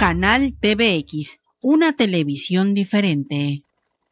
Canal TVX, una televisión diferente.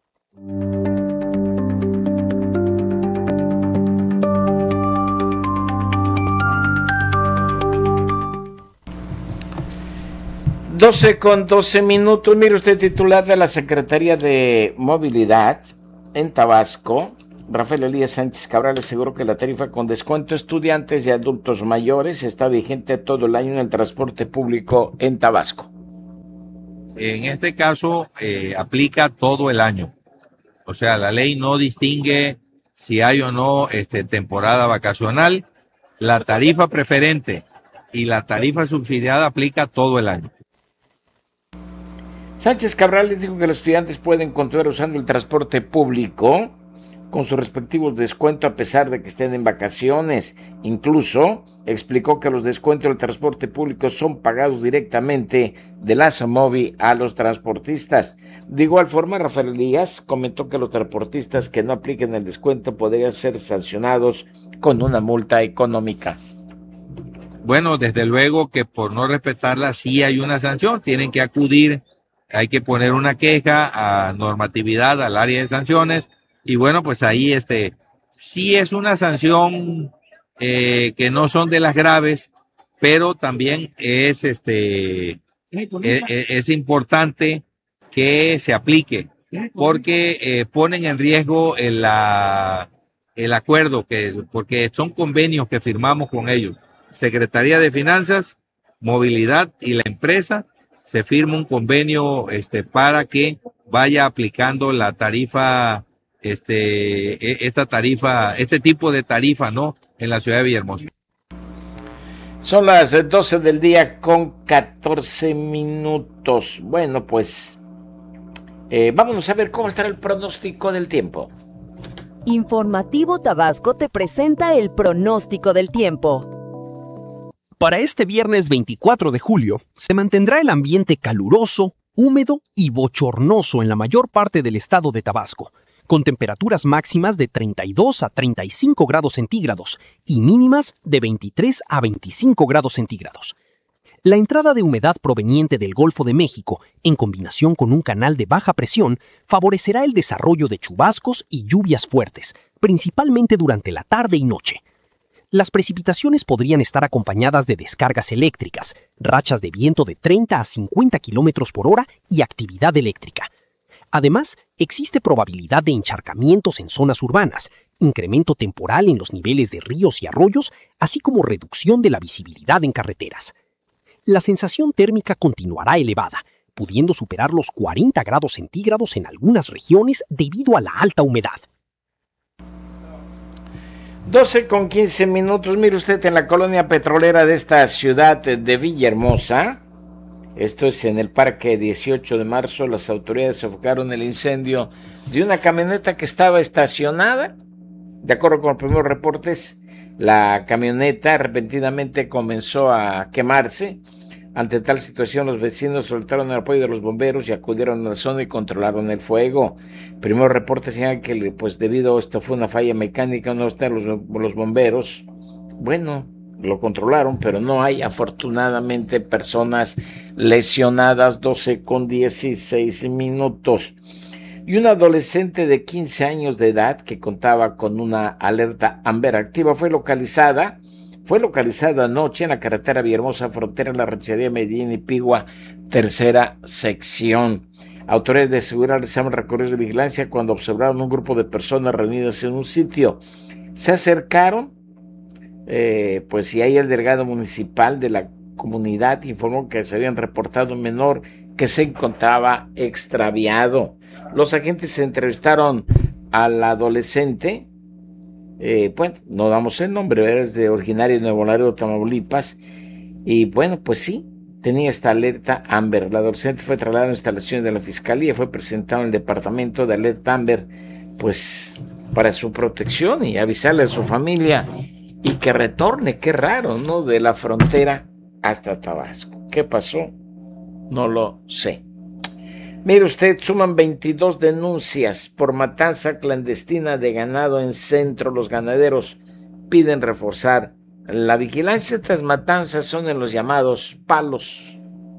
(12:12). Mire usted, titular de la Secretaría de Movilidad en Tabasco, Rafael Elías Sánchez Cabral, aseguró que la tarifa con descuento estudiantes y adultos mayores está vigente todo el año en el transporte público en Tabasco. En este caso aplica todo el año. O sea, la ley no distingue si hay o no temporada vacacional. La tarifa preferente y la tarifa subsidiada aplica todo el año. Sánchez Cabral les dijo que los estudiantes pueden continuar usando el transporte público con sus respectivos descuentos a pesar de que estén en vacaciones. Incluso explicó que los descuentos del transporte público son pagados directamente de la SAMOVI a los transportistas. De igual forma, Rafael Elías comentó que los transportistas que no apliquen el descuento podrían ser sancionados con una multa económica. Bueno, desde luego que por no respetarla sí hay una sanción, tienen que acudir, hay que poner una queja a normatividad, al área de sanciones, y bueno, pues ahí sí es una sanción que no son de las graves, pero también es importante que se aplique, porque ponen en riesgo el acuerdo, porque son convenios que firmamos con ellos. Secretaría de Finanzas, Movilidad y la empresa se firma un convenio para que vaya aplicando la tarifa, esta tarifa, este tipo de tarifa, ¿no? En la ciudad de Villahermosa. Son las 12:14. Bueno, pues vámonos a ver cómo estará el pronóstico del tiempo. Informativo Tabasco te presenta el pronóstico del tiempo. Para este viernes 24 de julio, se mantendrá el ambiente caluroso, húmedo y bochornoso en la mayor parte del estado de Tabasco, con temperaturas máximas de 32 a 35 grados centígrados y mínimas de 23 a 25 grados centígrados. La entrada de humedad proveniente del Golfo de México, en combinación con un canal de baja presión, favorecerá el desarrollo de chubascos y lluvias fuertes, principalmente durante la tarde y noche. Las precipitaciones podrían estar acompañadas de descargas eléctricas, rachas de viento de 30 a 50 kilómetros por hora y actividad eléctrica. Además, existe probabilidad de encharcamientos en zonas urbanas, incremento temporal en los niveles de ríos y arroyos, así como reducción de la visibilidad en carreteras. La sensación térmica continuará elevada, pudiendo superar los 40 grados centígrados en algunas regiones debido a la alta humedad. 12:15. Mire usted, en la colonia petrolera de esta ciudad de Villahermosa, esto es en el Parque 18 de Marzo, las autoridades sofocaron el incendio de una camioneta que estaba estacionada. De acuerdo con los primeros reportes, la camioneta repentinamente comenzó a quemarse. Ante tal situación, los vecinos solicitaron el apoyo de los bomberos y acudieron a la zona y controlaron el fuego. Primeros reportes señalan que, pues, debido a esto fue una falla mecánica, no están los bomberos. Bueno, lo controlaron, pero no hay afortunadamente personas lesionadas. 12:16. Y una adolescente de 15 años de edad que contaba con una alerta Amber activa fue localizada anoche en la carretera Villahermosa, frontera en la ranchería Medellín y Pigua, tercera sección. Autoridades de seguridad realizaron recorridos de vigilancia cuando observaron un grupo de personas reunidas en un sitio. Se acercaron, y ahí el delegado municipal de la comunidad informó que se habían reportado un menor que se encontraba extraviado. Los agentes se entrevistaron al adolescente. No damos el nombre, es originario de Nuevo Laredo, Tamaulipas, y bueno, pues sí, tenía esta alerta Amber. La adolescente fue trasladada a la instalación de la fiscalía, fue presentado en el departamento de alerta Amber, pues para su protección y avisarle a su familia y que retorne. Qué raro, ¿no? De la frontera hasta Tabasco. ¿Qué pasó? No lo sé. Mire usted, suman 22 denuncias por matanza clandestina de ganado en Centro. Los ganaderos piden reforzar la vigilancia. Estas matanzas son en los llamados palos.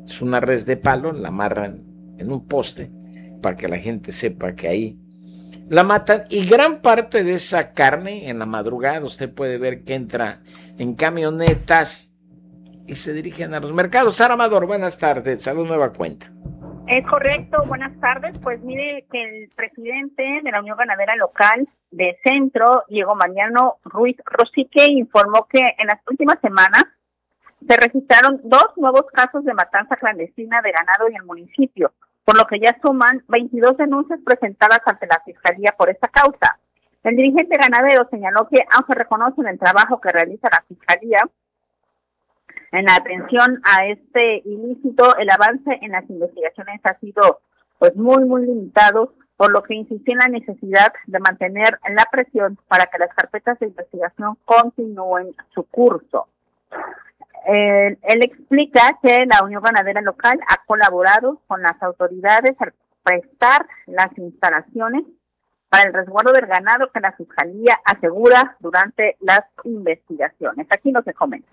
Es una res de palo, la amarran en un poste para que la gente sepa que ahí la matan, y gran parte de esa carne en la madrugada usted puede ver que entra en camionetas y se dirigen a los mercados. Sara Amador, buenas tardes, Salud Nueva Cuenta. Es correcto, buenas tardes. Pues mire que el presidente de la Unión Ganadera Local de Centro, Diego Mariano Ruiz Rosique, informó que en las últimas semanas se registraron 2 nuevos casos de matanza clandestina de ganado en el municipio, por lo que ya suman 22 denuncias presentadas ante la Fiscalía por esta causa. El dirigente ganadero señaló que, aunque reconocen el trabajo que realiza la Fiscalía en la atención a este ilícito, el avance en las investigaciones ha sido pues muy limitado, por lo que insistió en la necesidad de mantener la presión para que las carpetas de investigación continúen su curso. Él explica que la Unión Ganadera Local ha colaborado con las autoridades al prestar las instalaciones para el resguardo del ganado que la Fiscalía asegura durante las investigaciones. Aquí no se comenta.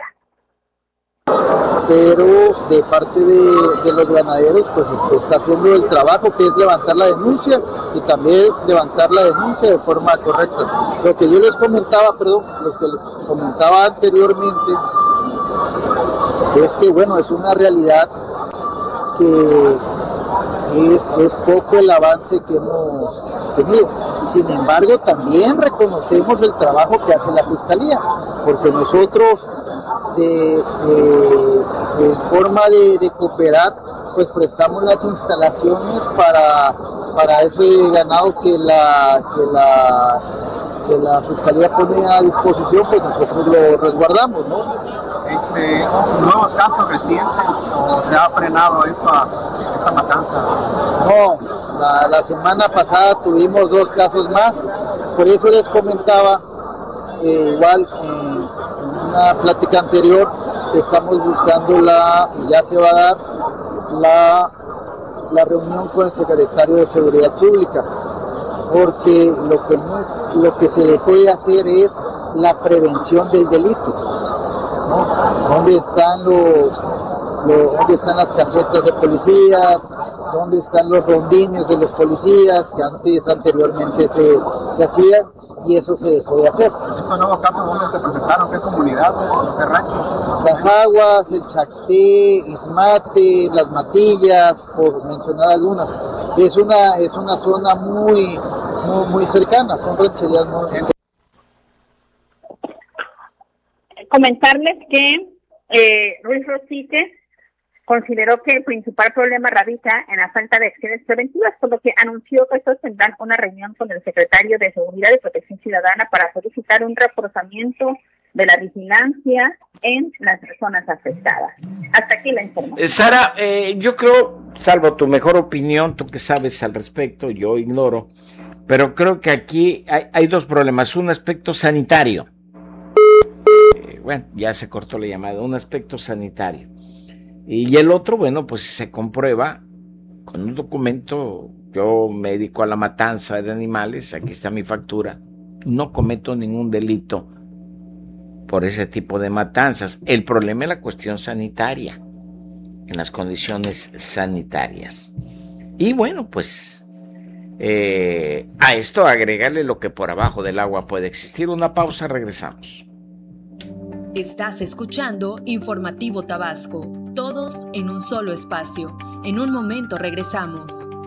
Pero de parte de los ganaderos pues se está haciendo el trabajo, que es levantar la denuncia y también levantar la denuncia de forma correcta. Lo que yo les comentaba, los que les comentaba anteriormente, es que bueno, es una realidad que es poco el avance que hemos tenido. Sin embargo, también reconocemos el trabajo que hace la Fiscalía, porque nosotros en forma de cooperar, pues prestamos las instalaciones para ese ganado que la Fiscalía pone a disposición, pues nosotros lo resguardamos, ¿no? ¿Nuevos casos recientes o se ha frenado esta matanza? No, la semana pasada tuvimos 2 casos más, por eso les comentaba, igual en una plática anterior, que estamos buscando y ya se va a dar la reunión con el secretario de Seguridad Pública, porque lo que se dejó de hacer es la prevención del delito, ¿no? ¿Dónde están las casetas de policías? ¿Dónde están los rondines de los policías que anteriormente se hacían? Y eso se dejó de hacer. ¿Estos nuevos casos dónde se presentaron? ¿Qué comunidad? ¿Qué ranchos? Las Aguas, el Chacté, Ismate, Las Matillas, por mencionar algunas. Es una zona muy cercana, son rancherías muy... Comentarles que Ruiz Rosique consideró que el principal problema radica en la falta de acciones preventivas, por lo que anunció que estos tendrán una reunión con el secretario de Seguridad y Protección Ciudadana para solicitar un reforzamiento de la vigilancia en las zonas afectadas. Hasta aquí la información. Sara, yo creo, salvo tu mejor opinión, tú que sabes al respecto, yo ignoro, pero creo que aquí hay 2 problemas. Un aspecto sanitario. Bueno, ya se cortó la llamada. Un aspecto sanitario. Y el otro, bueno, pues se comprueba con un documento. Yo me dedico a la matanza de animales, aquí está mi factura, no cometo ningún delito por ese tipo de matanzas. El problema es la cuestión sanitaria, en las condiciones sanitarias. Y bueno, pues a esto agregarle lo que por abajo del agua puede existir. Una pausa, regresamos. Estás escuchando Informativo Tabasco, todos en un solo espacio. En un momento regresamos.